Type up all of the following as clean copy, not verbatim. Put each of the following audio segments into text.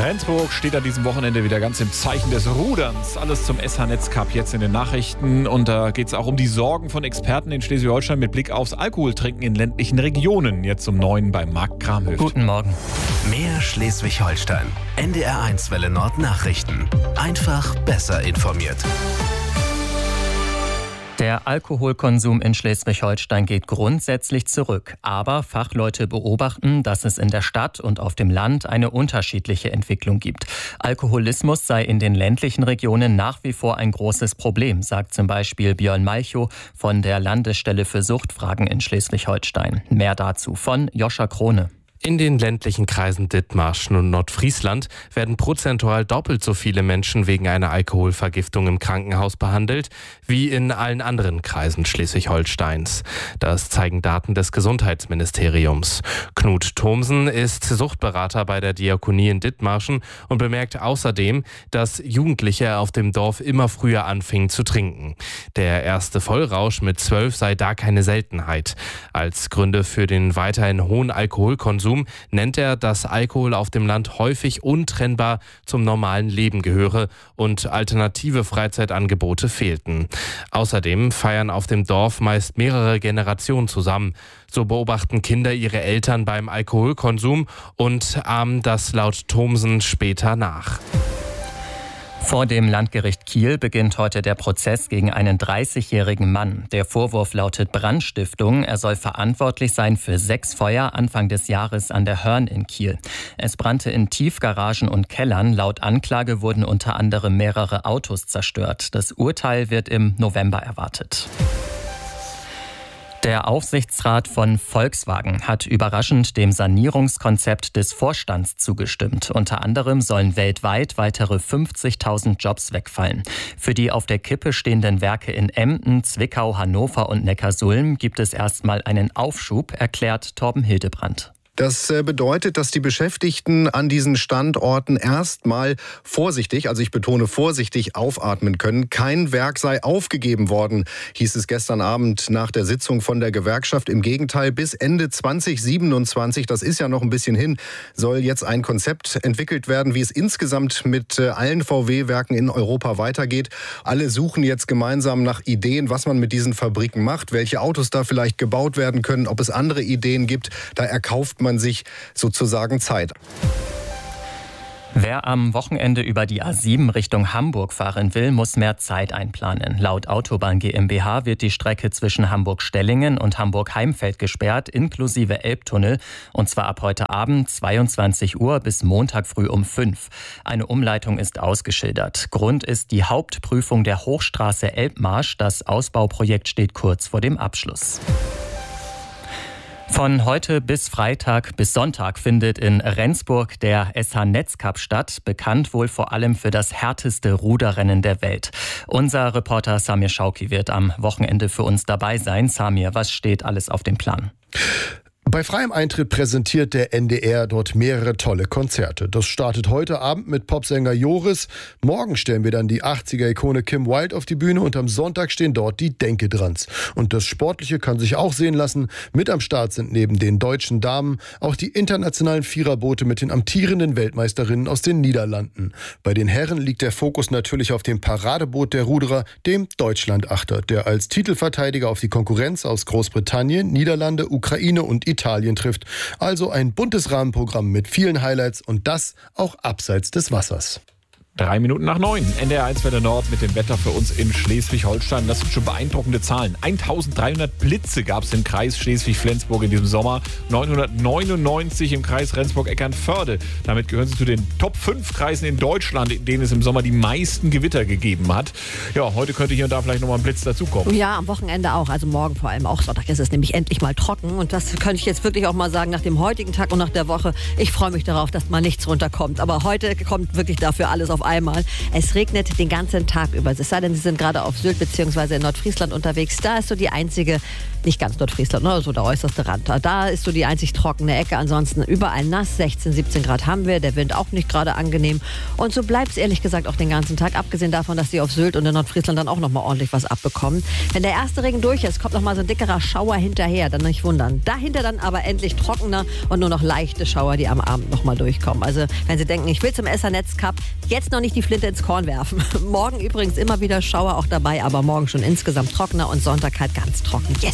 Rendsburg steht an diesem Wochenende wieder ganz im Zeichen des Ruderns. Alles zum SH-Netz Cup jetzt in den Nachrichten. Und da geht es auch um die Sorgen von Experten in Schleswig-Holstein mit Blick aufs Alkoholtrinken in ländlichen Regionen. Jetzt um 9 bei Marc Kramhöft. Guten Morgen. Mehr Schleswig-Holstein. NDR1 Welle Nord Nachrichten. Einfach besser informiert. Der Alkoholkonsum in Schleswig-Holstein geht grundsätzlich zurück. Aber Fachleute beobachten, dass es in der Stadt und auf dem Land eine unterschiedliche Entwicklung gibt. Alkoholismus sei in den ländlichen Regionen nach wie vor ein großes Problem, sagt zum Beispiel Björn Malchow von der Landesstelle für Suchtfragen in Schleswig-Holstein. Mehr dazu von Joscha Krone. In den ländlichen Kreisen Dithmarschen und Nordfriesland werden prozentual doppelt so viele Menschen wegen einer Alkoholvergiftung im Krankenhaus behandelt, wie in allen anderen Kreisen Schleswig-Holsteins. Das zeigen Daten des Gesundheitsministeriums. Knut Thomsen ist Suchtberater bei der Diakonie in Dithmarschen und bemerkt außerdem, dass Jugendliche auf dem Dorf immer früher anfingen zu trinken. Der erste Vollrausch mit 12 sei da keine Seltenheit. Als Gründe für den weiterhin hohen Alkoholkonsum nennt er, dass Alkohol auf dem Land häufig untrennbar zum normalen Leben gehöre und alternative Freizeitangebote fehlten. Außerdem feiern auf dem Dorf meist mehrere Generationen zusammen. So beobachten Kinder ihre Eltern beim Alkoholkonsum und ahmen das laut Thomsen später nach. Vor dem Landgericht Kiel beginnt heute der Prozess gegen einen 30-jährigen Mann. Der Vorwurf lautet Brandstiftung. Er soll verantwortlich sein für 6 Feuer Anfang des Jahres an der Hörn in Kiel. Es brannte in Tiefgaragen und Kellern. Laut Anklage wurden unter anderem mehrere Autos zerstört. Das Urteil wird im November erwartet. Der Aufsichtsrat von Volkswagen hat überraschend dem Sanierungskonzept des Vorstands zugestimmt. Unter anderem sollen weltweit weitere 50.000 Jobs wegfallen. Für die auf der Kippe stehenden Werke in Emden, Zwickau, Hannover und Neckarsulm gibt es erstmal einen Aufschub, erklärt Torben Hildebrandt. Das bedeutet, dass die Beschäftigten an diesen Standorten erstmal vorsichtig, also ich betone vorsichtig, aufatmen können. Kein Werk sei aufgegeben worden, hieß es gestern Abend nach der Sitzung von der Gewerkschaft. Im Gegenteil, bis Ende 2027, das ist ja noch ein bisschen hin, soll jetzt ein Konzept entwickelt werden, wie es insgesamt mit allen VW-Werken in Europa weitergeht. Alle suchen jetzt gemeinsam nach Ideen, was man mit diesen Fabriken macht, welche Autos da vielleicht gebaut werden können, ob es andere Ideen gibt. Da erkauft man sich sozusagen Zeit. Wer am Wochenende über die A7 Richtung Hamburg fahren will, muss mehr Zeit einplanen. Laut Autobahn GmbH wird die Strecke zwischen Hamburg-Stellingen und Hamburg-Heimfeld gesperrt, inklusive Elbtunnel, und zwar ab heute Abend 22 Uhr bis Montag früh um 5. Eine Umleitung ist ausgeschildert. Grund ist die Hauptprüfung der Hochstraße Elbmarsch. Das Ausbauprojekt steht kurz vor dem Abschluss. Von heute bis Freitag bis Sonntag findet in Rendsburg der SH-Netz Cup statt, bekannt wohl vor allem für das härteste Ruderrennen der Welt. Unser Reporter Samir Schauki wird am Wochenende für uns dabei sein. Samir, was steht alles auf dem Plan? Bei freiem Eintritt präsentiert der NDR dort mehrere tolle Konzerte. Das startet heute Abend mit Popsänger Joris. Morgen stellen wir dann die 80er-Ikone Kim Wilde auf die Bühne und am Sonntag stehen dort die Denke-Drans. Und das Sportliche kann sich auch sehen lassen. Mit am Start sind neben den deutschen Damen auch die internationalen Viererboote mit den amtierenden Weltmeisterinnen aus den Niederlanden. Bei den Herren liegt der Fokus natürlich auf dem Paradeboot der Ruderer, dem Deutschlandachter, der als Titelverteidiger auf die Konkurrenz aus Großbritannien, Niederlande, Ukraine und Italien trifft. Also ein buntes Rahmenprogramm mit vielen Highlights und das auch abseits des Wassers. 3 Minuten nach 9. NDR1 Welle Nord mit dem Wetter für uns in Schleswig-Holstein. Das sind schon beeindruckende Zahlen. 1300 Blitze gab es im Kreis Schleswig-Flensburg in diesem Sommer. 999 im Kreis Rendsburg-Eckernförde. Damit gehören sie zu den Top 5 Kreisen in Deutschland, in denen es im Sommer die meisten Gewitter gegeben hat. Ja, heute könnte hier und da vielleicht nochmal ein Blitz dazukommen. Ja, am Wochenende auch. Also morgen vor allem auch. Sonntag ist es nämlich endlich mal trocken. Und das könnte ich jetzt wirklich auch mal sagen, nach dem heutigen Tag und nach der Woche. Ich freue mich darauf, dass mal nichts runterkommt. Aber heute kommt wirklich dafür alles auf einmal. Es regnet den ganzen Tag über. Es sei denn, Sie sind gerade auf Sylt bzw. in Nordfriesland unterwegs. Da ist so die einzige, nicht ganz Nordfriesland, ne, so der äußerste Rand. Da ist so die einzig trockene Ecke. Ansonsten überall nass. 16, 17 Grad haben wir. Der Wind auch nicht gerade angenehm. Und so bleibt es ehrlich gesagt auch den ganzen Tag. Abgesehen davon, dass Sie auf Sylt und in Nordfriesland dann auch nochmal ordentlich was abbekommen. Wenn der erste Regen durch ist, kommt nochmal so ein dickerer Schauer hinterher. Dann nicht wundern. Dahinter dann aber endlich trockener und nur noch leichte Schauer, die am Abend nochmal durchkommen. Also wenn Sie denken, ich will zum Essernetz Cup, jetzt noch nicht die Flinte ins Korn werfen. Morgen übrigens immer wieder Schauer auch dabei, aber morgen schon insgesamt trockener und Sonntag halt ganz trocken. Yes!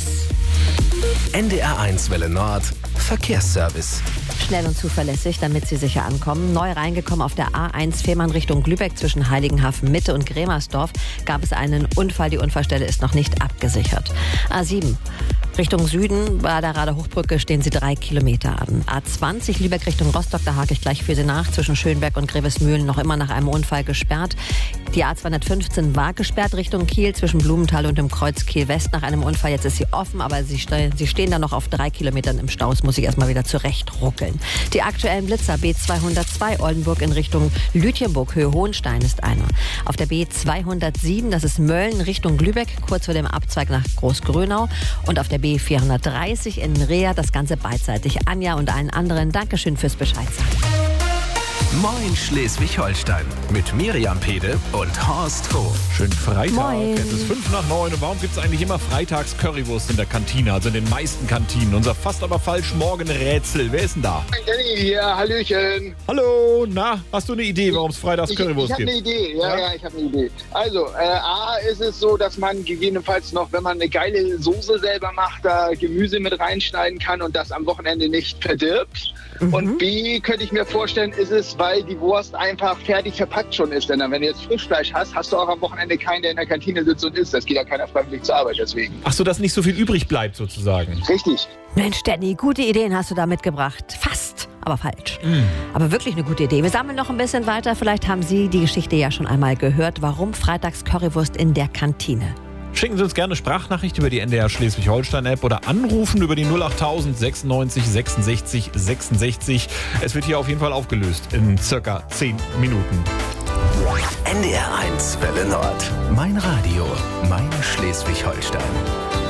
NDR1 Welle Nord Verkehrsservice. Schnell und zuverlässig, damit Sie sicher ankommen. Neu reingekommen auf der A1 Fehmarn Richtung Lübeck zwischen Heiligenhafen Mitte und Gremersdorf gab es einen Unfall. Die Unfallstelle ist noch nicht abgesichert. A7 Richtung Süden, bei der Rader-Hochbrücke stehen Sie 3 Kilometer an. A20 Lübeck Richtung Rostock, da hake ich gleich für Sie nach. Zwischen Schönberg und Grevesmühlen noch immer nach einem Unfall gesperrt. Die A215 war gesperrt Richtung Kiel zwischen Blumenthal und dem Kreuz Kiel-West nach einem Unfall. Jetzt ist sie offen, aber Sie stehen da noch auf 3 Kilometern im Stau. Das muss ich erstmal wieder zurecht ruckeln. Die aktuellen Blitzer B202 Oldenburg in Richtung Lütjenburg, Höhe Hohenstein ist einer. Auf der B207, das ist Mölln Richtung Lübeck, kurz vor dem Abzweig nach Großgrönau. Und auf der B430 in Reha, das Ganze beidseitig. Anja und allen anderen, Dankeschön fürs Bescheid sagen. Moin Schleswig-Holstein mit Miriam Pede und Horst Hof. Schönen Freitag. Moin. Es ist 8:55 und warum gibt es eigentlich immer freitags Currywurst in der Kantine, also in den meisten Kantinen? Unser fast aber falsch Morgenrätsel. Wer ist denn da? Danny hier, hallöchen. Hallo, na, hast du eine Idee, warum es freitags Currywurst gibt? Ich habe eine Idee, ja, ich habe eine Idee. Also, A ist es so, dass man gegebenenfalls noch, wenn man eine geile Soße selber macht, da Gemüse mit reinschneiden kann und das am Wochenende nicht verdirbt. Und B, könnte ich mir vorstellen, ist es, weil die Wurst einfach fertig verpackt schon ist. Denn wenn du jetzt Frischfleisch hast, hast du auch am Wochenende keinen, der in der Kantine sitzt und isst. Das geht ja keiner freiwillig zur Arbeit, deswegen. Ach so, dass nicht so viel übrig bleibt sozusagen. Richtig. Mensch, Danny, gute Ideen hast du da mitgebracht. Fast, aber falsch. Aber wirklich eine gute Idee. Wir sammeln noch ein bisschen weiter. Vielleicht haben Sie die Geschichte ja schon einmal gehört. Warum freitags Currywurst in der Kantine? Schicken Sie uns gerne eine Sprachnachricht über die NDR Schleswig-Holstein-App oder anrufen über die 08000 96 66 66. Es wird hier auf jeden Fall aufgelöst in circa 10 Minuten. NDR1 Welle Nord. Mein Radio, mein Schleswig-Holstein.